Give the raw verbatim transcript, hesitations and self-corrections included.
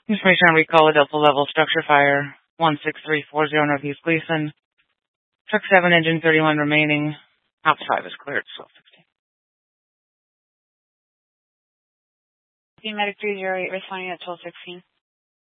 Information on recall, Delta level structure fire, one six three four zero Northeast Gleason. Truck seven, engine thirty-one remaining. Ops five is cleared, twelve sixteen. Medic three zero eight responding at twelve sixteen.